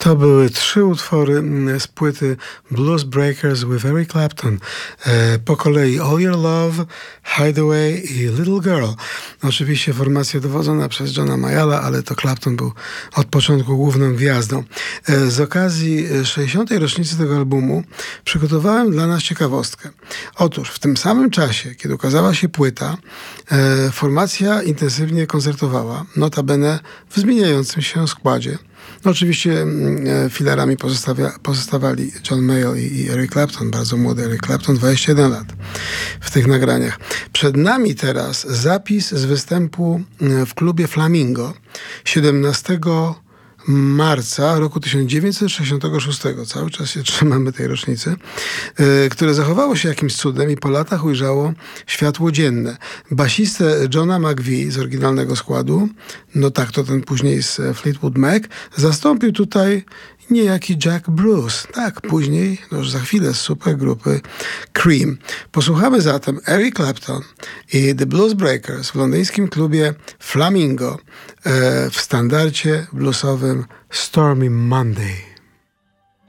To były 3 utwory z płyty Blues Breakers with Eric Clapton. Po kolei All Your Love, Hideaway i Little Girl. Oczywiście formacja dowodzona przez Johna Mayalla, ale to Clapton był od początku główną gwiazdą. Z okazji 60. rocznicy tego albumu przygotowałem dla nas ciekawostkę. Otóż w tym samym czasie, kiedy ukazała się płyta, formacja intensywnie koncertowała, notabene w zmieniającym się składzie. No oczywiście filarami pozostawali John Mayall i Eric Clapton, bardzo młody Eric Clapton, 21 lat w tych nagraniach. Przed nami teraz zapis z występu w klubie Flamingo 17 marca roku 1966, cały czas się trzymamy tej rocznicy, które zachowało się jakimś cudem i po latach ujrzało światło dzienne. Basistę Johna McVie z oryginalnego składu, no tak, to ten później z Fleetwood Mac, zastąpił tutaj niejaki Jack Bruce. Tak, później, no już za chwilę z supergrupy Cream. Posłuchamy zatem Eric Clapton i The Blues Breakers w londyńskim klubie Flamingo w standardzie bluesowym Stormy Monday.